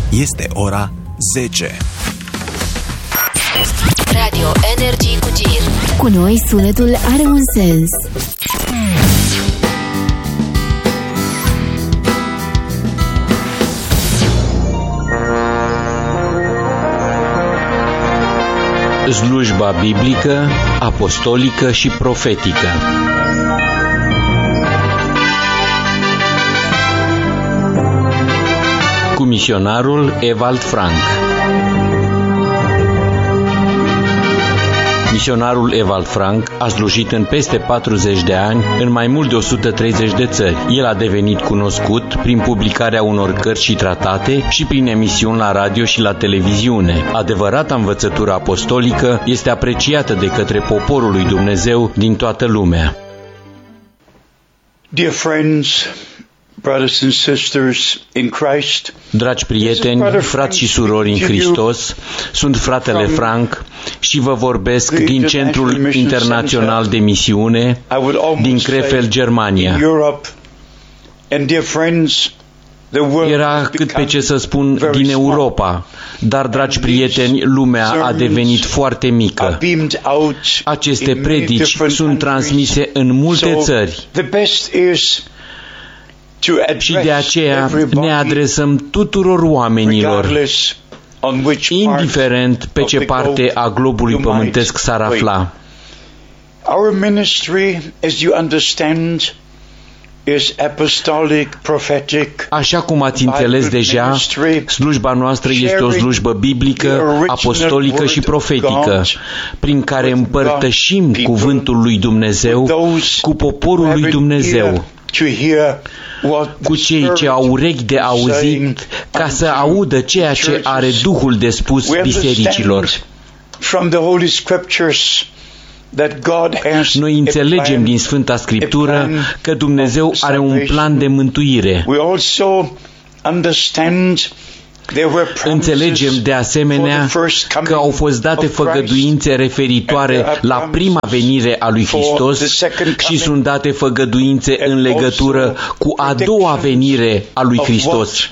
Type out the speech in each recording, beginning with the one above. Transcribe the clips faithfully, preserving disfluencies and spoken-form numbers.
Este ora zece. Radio Energy cu Gir. Cu noi sunetul are un sens. Slujba biblică, apostolică și profetică. Cu misionarul Ewald Frank. Misionarul Ewald Frank a slujit în peste patruzeci de ani în mai mult de o sută treizeci de țări. El a devenit cunoscut prin publicarea unor cărți și tratate și prin emisiuni la radio și la televiziune. Adevărata învățătură apostolică este apreciată de către poporul lui Dumnezeu din toată lumea. Dear friends, brothers and sisters in Christ, dragi prieteni, frați și surori în Hristos, sunt fratele Frank și vă vorbesc din Centrul Internațional de Misiune din Krefeld, Germania. Era cât pe ce să spun din Europa, dar, dragi prieteni, lumea a devenit foarte mică. Aceste predici sunt transmise în multe țări. Și de aceea ne adresăm tuturor oamenilor, indiferent pe ce parte a globului pământesc s-ar afla. Așa cum ați înțeles deja, slujba noastră este o slujbă biblică, apostolică și profetică, prin care împărtășim cuvântul lui Dumnezeu cu poporul lui Dumnezeu, cu cei ce au urechi de auzit, ca să audă ceea ce are Duhul de spus bisericilor. Noi înțelegem din Sfânta Scriptură că Dumnezeu are un plan de mântuire. Înțelegem de asemenea că au fost date făgăduințe referitoare la prima venire a lui Hristos și sunt date făgăduințe în legătură cu a doua venire a lui Hristos.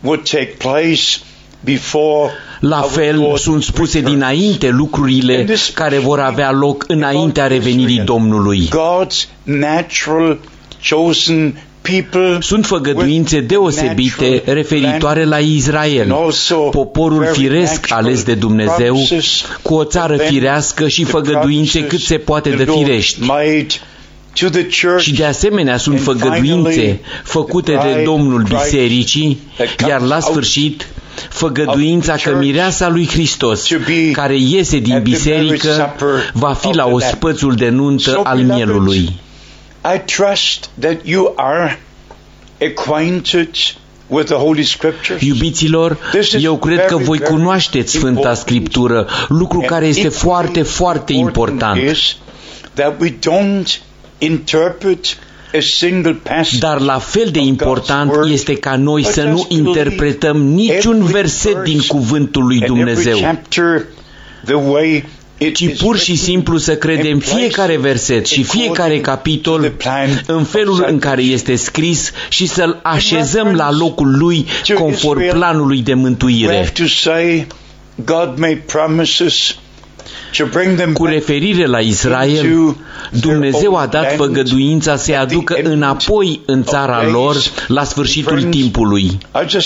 La fel, sunt spuse dinainte lucrurile care vor avea loc înaintea revenirii Domnului. Sunt făgăduințe deosebite referitoare la Israel, poporul firesc ales de Dumnezeu, cu o țară firească și făgăduințe cât se poate de firești. Și de asemenea sunt făgăduințe făcute de Domnul Bisericii, iar la sfârșit făgăduința că mireasa lui Hristos, care iese din biserică, va fi la ospățul de nuntă al mielului. I trust that you are acquainted with the Holy Scriptures. Iubiților, eu cred că voi cunoașteți Sfânta Scriptură, lucru care este foarte, foarte important. Dar la fel de important este ca noi să nu interpretăm niciun verset din Cuvântul lui Dumnezeu, ci pur și simplu să credem fiecare verset și fiecare capitol în felul în care este scris și să-l așezăm la locul lui conform planului de mântuire. Cu referire la Israel, Dumnezeu a dat făgăduința să-i aducă înapoi în țara lor la sfârșitul timpului.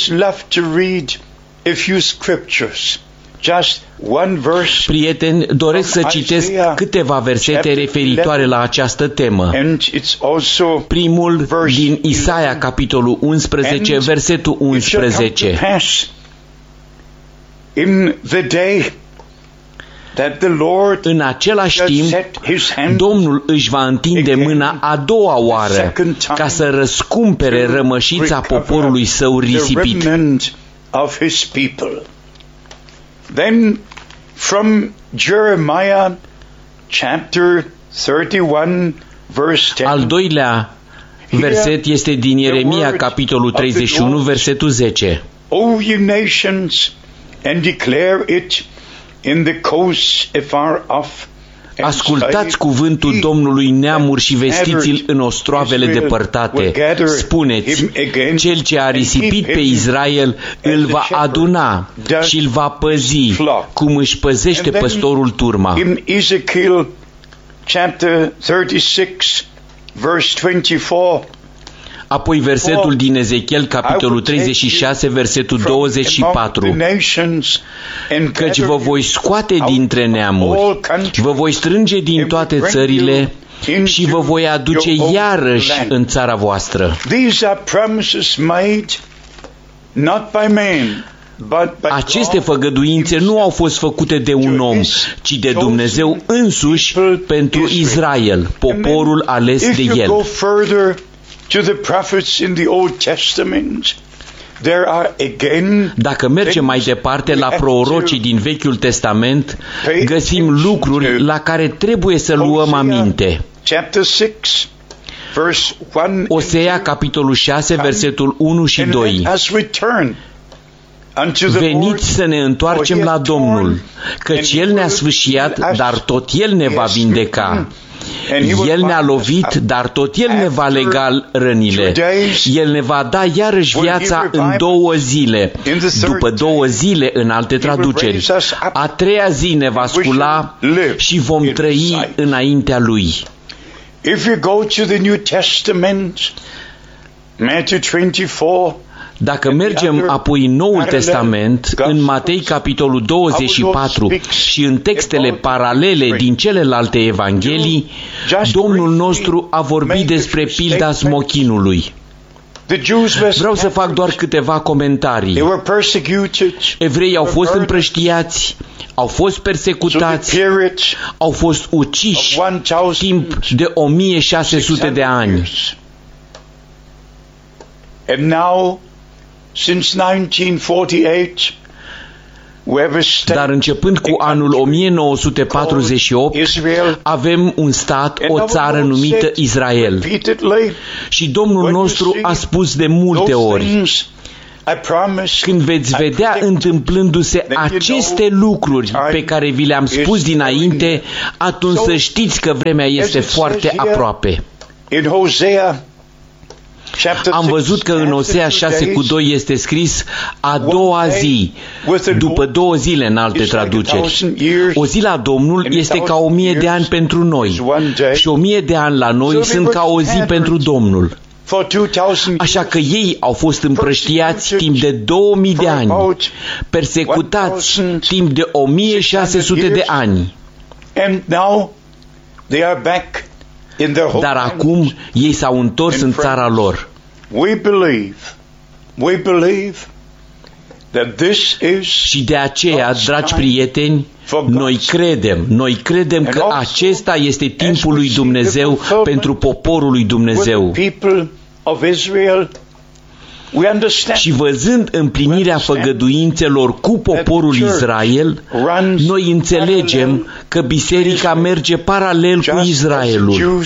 Prieteni, doresc să citesc câteva versete referitoare la această temă. Primul din Isaia, capitolul unsprezece, versetul unsprezece. În același timp, Domnul își va întinde mâna a doua oară ca să răscumpere rămășița poporului său risipit. Then from Jeremiah chapter thirty-one verse ten. Al doilea verset este din Ieremia capitolul treizeci și unu versetul zece. O ye nations, and declare it in the coasts afar off. Ascultați cuvântul Domnului, neamuri, și vestiți-l în ostroavele depărtate. Spuneți, cel ce a risipit pe Israel îl va aduna și îl va păzi, cum își păzește păstorul turma. In Ezekiel chapter thirty-six verse twenty-four, apoi versetul din Ezechiel, capitolul treizeci și șase, versetul douăzeci și patru. Căci vă voi scoate dintre neamuri, vă voi strânge din toate țările și vă voi aduce iarăși în țara voastră. Aceste făgăduințe nu au fost făcute de un om, ci de Dumnezeu însuși pentru Israel, poporul ales de El. To the prophets in the Old Testament, there are again, dacă mergem mai departe la prorocii din Vechiul Testament, găsim lucruri la care trebuie să luăm aminte. Osea, capitolul șase, versetul unu și doi. Veniți să ne întoarcem la Domnul, căci El ne-a sfâșiat, dar tot El ne va vindeca. El ne-a lovit, dar tot El ne va lega rănile. El ne va da iarăși viața în două zile, după două zile în alte traduceri. A treia zi ne va scula și vom trăi înaintea Lui. If you go to the New Testament, Matthew twenty-four, dacă mergem apoi în Noul Testament, în Matei, capitolul douăzeci și patru, și în textele paralele din celelalte evanghelii, Domnul nostru a vorbit despre pilda smochinului. Vreau să fac doar câteva comentarii. Evreii au fost împrăștiați, au fost persecutați, au fost uciși timp de o mie șase sute de ani. And now, since nineteen forty-eight, dar începând cu anul o mie nouă sute patruzeci și opt, avem un stat, o țară numită Israel. Și Domnul nostru a spus de multe ori, când veți vedea întâmplându-se aceste lucruri pe care vi le-am spus dinainte, atunci să știți că vremea este foarte aproape. Am văzut că în Osea șase cu doi este scris a doua zi, după două zile în alte traduceri. O zi la Domnul este ca o mie de ani pentru noi și o mie de ani la noi sunt ca o zi pentru Domnul. Așa că ei au fost împrăștiați timp de două mii de ani, persecutați timp de o mie șase sute de ani. Dar acum ei s-au întors în țara lor. Și de aceea, dragi prieteni, noi credem, noi credem că acesta este timpul lui Dumnezeu pentru poporul lui Dumnezeu. Și văzând împlinirea făgăduințelor cu poporul Israel, noi înțelegem că biserica merge paralel cu Israelul.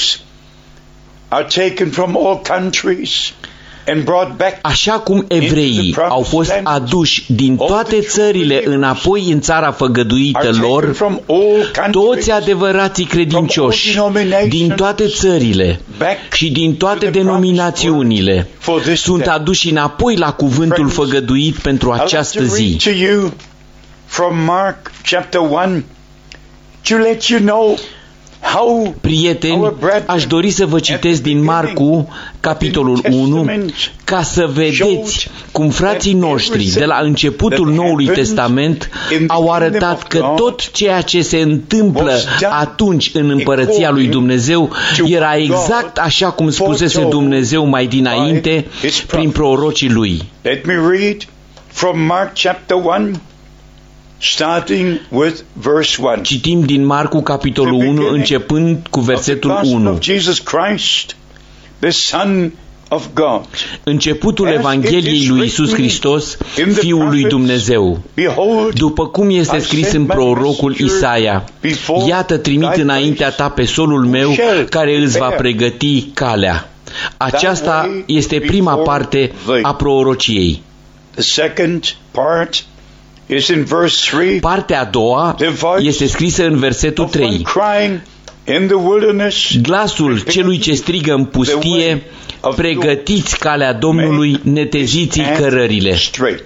Așa cum evreii au fost aduși din toate țările înapoi în țara făgăduită lor, toți adevărații credincioși din toate țările și din toate denominațiunile sunt aduși înapoi la cuvântul făgăduit pentru această zi. Prieteni, aș dori să vă citesc din Marcu, capitolul unu, ca să vedeți cum frații noștri de la începutul Noului Testament au arătat că tot ceea ce se întâmplă atunci în împărăția lui Dumnezeu era exact așa cum spusese Dumnezeu mai dinainte prin prorocii lui. Let me read from Mark chapter one. Starting with verse one. Citim din Marcu capitolul unu începând cu versetul unu. Începutul Evangheliei lui Iisus Hristos, Fiul lui Dumnezeu. După cum este scris în prorocul Isaia, iată trimit înaintea ta pe solul meu care îți va pregăti calea. Aceasta este prima parte a prorociei. The second part is in verse three. Partea a doua este scrisă în versetul trei. In the wilderness, glasul celui ce strigă în pustie, pregătiți calea Domnului, neteziți cărările.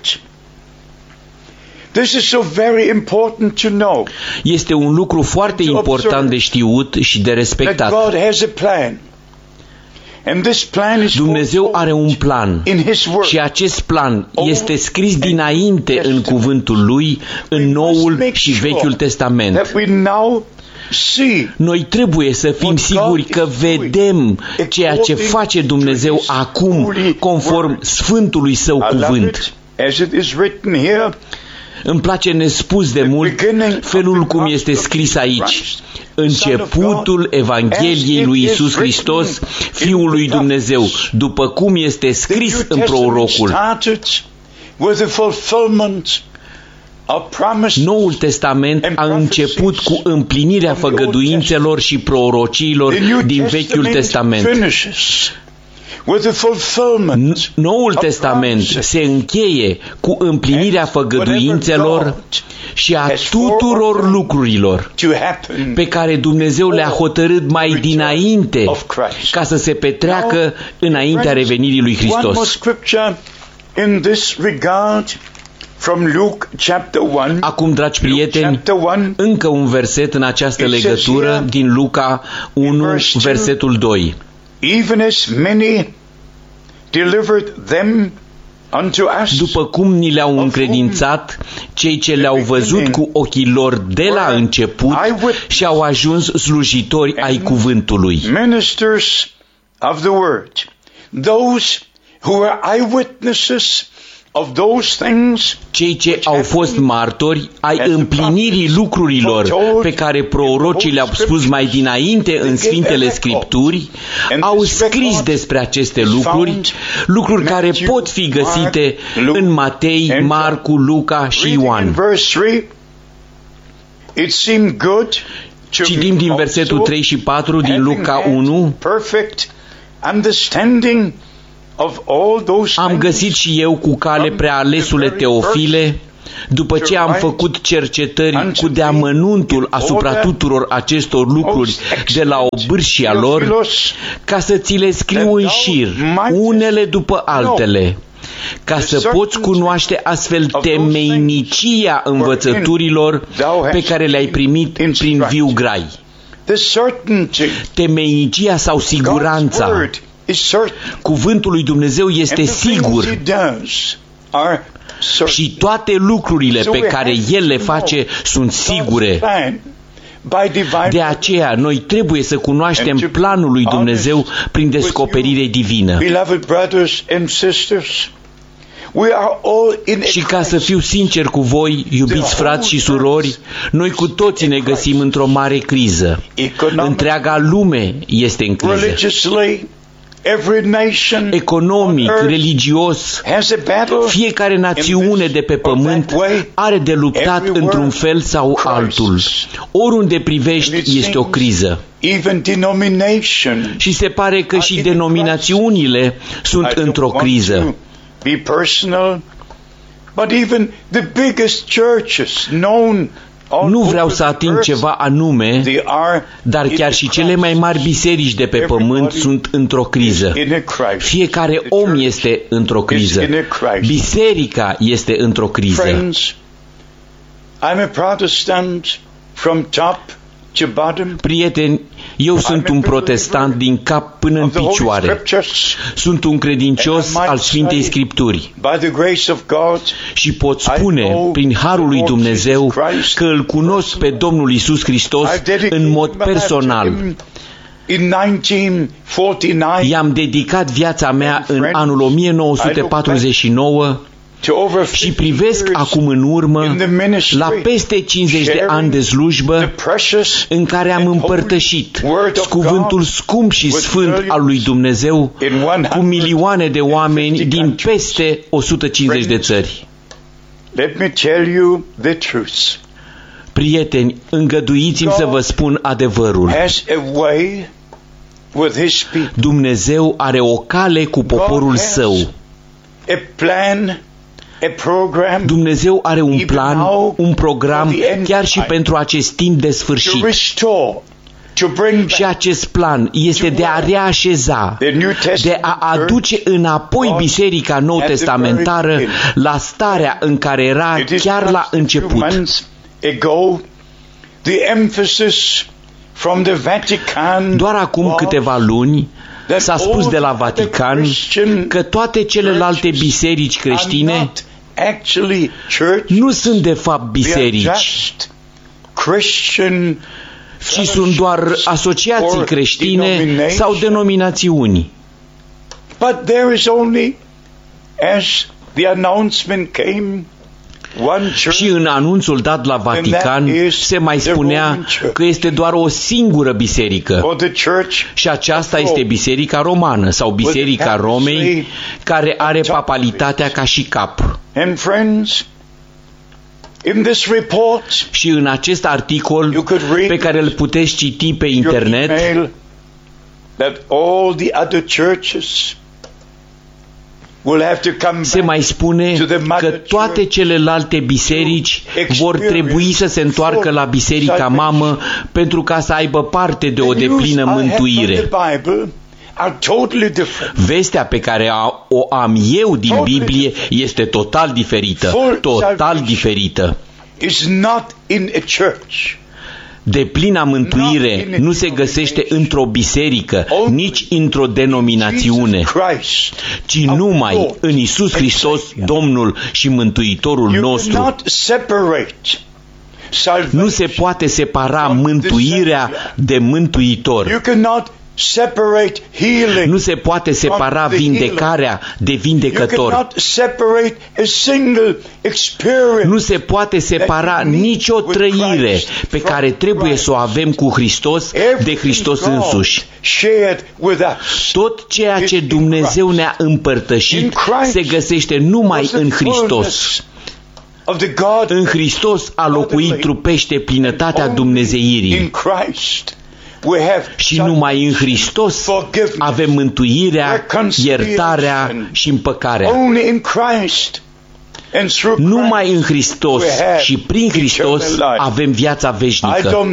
This is so very important to know. Este un lucru foarte important de știut și de respectat. God has a plan. And this plan is Dumnezeu are un plan și acest plan este scris dinainte în cuvântul Lui, în Noul și Vechiul Testament. Noi trebuie să fim siguri că vedem ceea ce face Dumnezeu acum, conform Sfântului Său cuvânt. Îmi place nespus de mult felul cum este scris aici. Începutul Evangheliei lui Iisus Hristos, Fiul lui Dumnezeu, după cum este scris în prorocul. Noul Testament a început cu împlinirea făgăduințelor și prorociilor din Vechiul Testament. Noul Testament se încheie cu împlinirea făgăduințelor și a tuturor lucrurilor pe care Dumnezeu le-a hotărât mai dinainte ca să se petreacă înaintea revenirii lui Hristos. Acum, dragi prieteni, încă un verset în această legătură din Luca unu, versetul doi. Even as many delivered them unto us, după cum ni le-au încredințat cei ce le-au văzut cu ochii lor de la început și au ajuns slujitori ai cuvântului. Ministers of the word, those who are eyewitnesses of those things, cei ce au fost martori ai împlinirii lucrurilor pe care prorocii le-au spus mai dinainte în Sfintele Scripturi, au scris despre aceste lucruri, lucruri care pot fi găsite în Matei, Marcu, Luca și Ioan. Citim din versetul trei și patru din Luca unu. Am găsit și eu cu cale prea alesule Teofile, după ce am făcut cercetări cu deamănuntul asupra tuturor acestor lucruri de la obârșia lor, ca să ți le scriu în șir, unele după altele, ca să poți cunoaște astfel temeinicia învățăturilor pe care le-ai primit prin viu grai. Temeinicia sau siguranța. Cuvântul lui Dumnezeu este sigur și toate lucrurile pe care El le face sunt sigure. De aceea, noi trebuie să cunoaștem planul lui Dumnezeu prin descoperire divină. Și ca să fiu sincer cu voi, iubiți frați și surori, noi cu toții ne găsim într-o mare criză. Întreaga lume este în criză. Economic, religios, fiecare națiune de pe pământ are de luptat într-un fel sau altul. Oriunde privești este o criză. Și se pare că și denominațiunile sunt într-o criză. Nu vreau să ating ceva anume, dar chiar și cele mai mari biserici de pe pământ sunt într-o criză. Fiecare om este într-o criză. Biserica este într-o criză. Prieteni, eu sunt un protestant din cap până în picioare. Sunt un credincios al Sfintei Scripturi. Și pot spune, prin harul lui Dumnezeu, că îl cunosc pe Domnul Iisus Hristos în mod personal. I-am dedicat viața mea în anul o mie nouă sute patruzeci și nouă și privesc acum în urmă la peste cincizeci de ani de slujbă în care am împărtășit cuvântul scump și sfânt al lui Dumnezeu cu milioane de oameni din peste o sută cincizeci de țări. Prieteni, îngăduiți-mi să vă spun adevărul. Dumnezeu are o cale cu poporul Său. Dumnezeu are un plan, un program chiar și pentru acest timp de sfârșit. Și acest plan este de a reașeza, de a aduce înapoi Biserica Nou-Testamentară la starea în care era chiar la început. Doar acum câteva luni s-a spus de la Vatican că toate celelalte biserici creștine nu sunt de fapt biserici, ci sunt doar asociații creștine sau denominațiuni. Și în anunțul dat la Vatican se mai spunea că este doar o singură biserică. Și aceasta este Biserica Romană sau Biserica Romei, care are papalitatea ca și cap. Și în acest articol pe care îl puteți citi pe internet, se mai spune că toate celelalte biserici vor trebui să se întoarcă la biserica mamă pentru ca să aibă parte de o deplină mântuire. Vestea pe care o am eu din Biblie este total diferită, total diferită. Deplina mântuire nu se găsește într-o biserică, nici într-o denominațiune, ci numai în Iisus Hristos, Domnul și Mântuitorul nostru. Nu se poate separa mântuirea de Mântuitor. Nu se poate separa vindecarea de vindecător. Nu se poate separa nicio trăire pe care trebuie să o avem cu Hristos de Hristos însuși. Tot ceea ce Dumnezeu ne-a împărtășit se găsește numai în Hristos. În Hristos a locuit trupește plinătatea dumnezeirii. Și numai în Hristos avem mântuirea, iertarea și împăcarea. Numai în Hristos și prin Hristos avem viața veșnică.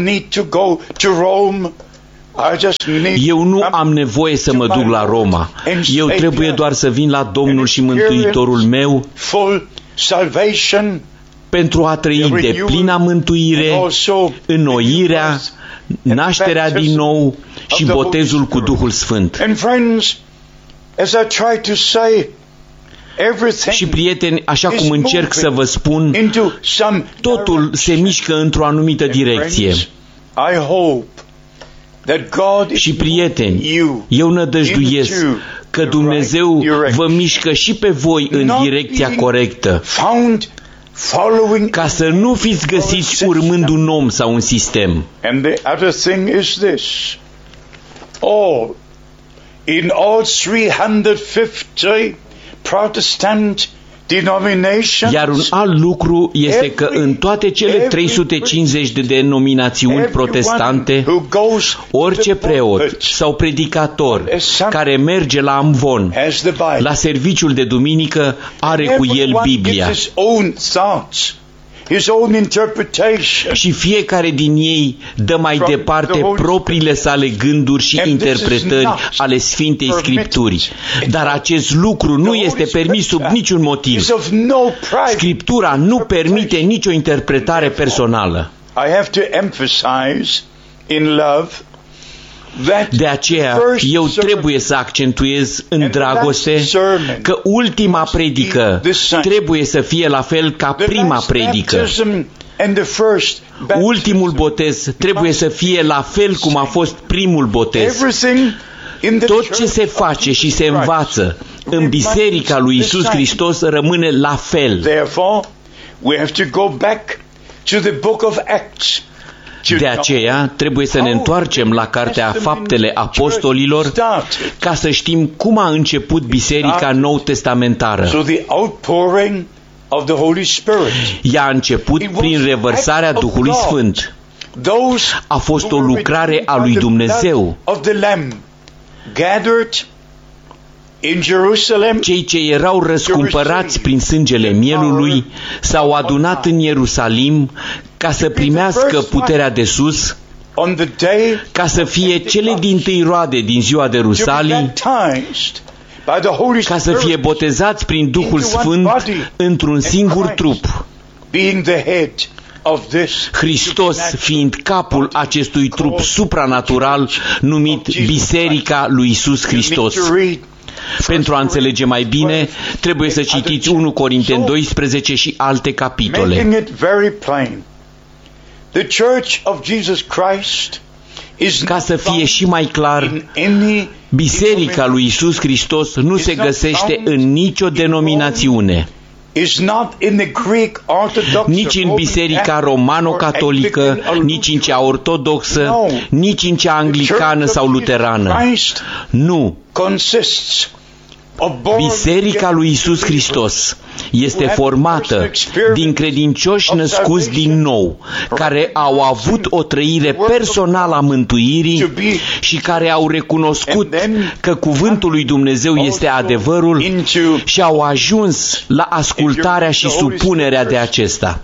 Eu nu am nevoie să mă duc la Roma. Eu trebuie doar să vin la Domnul și Mântuitorul meu pentru a trăi deplina mântuire, înnoirea, nașterea din nou și botezul cu Duhul Sfânt. Și prieteni, așa cum încerc să vă spun, totul se mișcă într-o anumită direcție. Și prieteni, eu nădăjduiesc că Dumnezeu vă mișcă și pe voi în direcția corectă, ca să nu fiți găsiți urmând un om sau un sistem. And the other thing is this. All, in all three hundred fifty Protestant denominations, iar un alt lucru este că în toate cele trei sute cincizeci de denominațiuni protestante, orice preot sau predicator care merge la amvon, la serviciul de duminică, are cu el Biblia. Și fiecare din ei dă mai departe propriile sale gânduri și interpretări ale Sfintei Scripturii. Dar acest lucru nu este permis sub niciun motiv. Scriptura nu permite nicio interpretare personală. De aceea, eu trebuie să accentuez în dragoste că ultima predică trebuie să fie la fel ca prima predică. Ultimul botez trebuie să fie la fel cum a fost primul botez. Tot ce se face și se învață în Biserica lui Iisus Hristos rămâne la fel. De aceea trebuie să ne întoarcem la Cartea Faptele Apostolilor ca să știm cum a început Biserica Nou-Testamentară. Ea a început prin revărsarea Duhului Sfânt. A fost o lucrare a lui Dumnezeu. In Jerusalem, cei ce erau răscumpărați prin sângele mielului s-au adunat în Ierusalim ca să primească puterea de sus, on the day ca să fie cele dintâi roade din ziua de Rusalii, ca să fie botezați prin Duhul Sfânt într-un singur trup, Hristos fiind capul acestui trup supranatural numit Biserica lui Iisus Hristos. Pentru a înțelege mai bine, trebuie să citiți unu Corinteni doisprezece și alte capitole. Ca să fie și mai clar, Biserica lui Iisus Hristos nu se găsește în nicio denominațiune, nici în Biserica Romano-Catolică, nici în cea ortodoxă, nici în cea anglicană sau luterană. Nu. Biserica lui Iisus Hristos este formată din credincioși născuți din nou, care au avut o trăire personală a mântuirii și care au recunoscut că cuvântul lui Dumnezeu este adevărul și au ajuns la ascultarea și supunerea de acesta.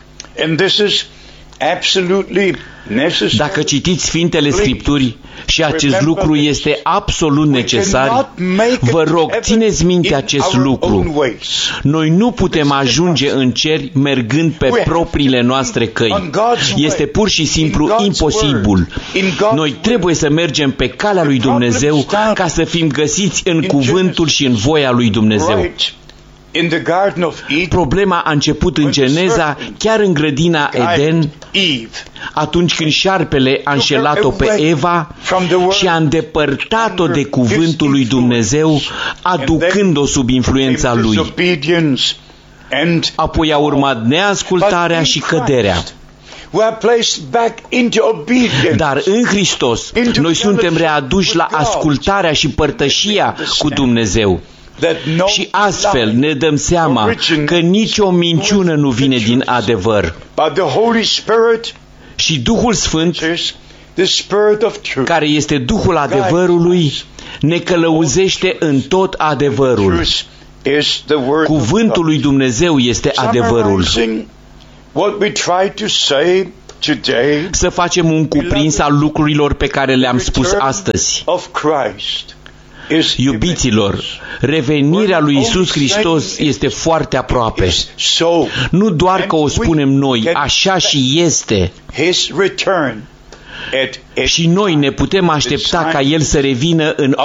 Dacă citiți Sfintele Scripturi, și acest lucru este absolut necesar, vă rog, țineți minte acest lucru. Noi nu putem ajunge în cer mergând pe propriile noastre căi. Este pur și simplu imposibil. Noi trebuie să mergem pe calea lui Dumnezeu ca să fim găsiți în cuvântul și în voia lui Dumnezeu. Problema a început în Geneza, chiar în grădina Eden, atunci când șarpele a înșelat-o pe Eva și a îndepărtat-o de cuvântul lui Dumnezeu, aducând-o sub influența lui. Apoi a urmat neascultarea și căderea. Dar în Hristos noi suntem readuși la ascultarea și părtășia cu Dumnezeu. Și astfel ne dăm seama că nicio minciună nu vine din adevăr. Și Duhul Sfânt, care este Duhul adevărului, ne călăuzește în tot adevărul. Cuvântul lui Dumnezeu este adevărul. Să facem un cuprins al lucrurilor pe care le-am spus astăzi. Iubiților, revenirea lui Iisus Hristos este foarte aproape. Nu doar că o spunem noi, așa și este. Și noi ne putem aștepta ca El să revină în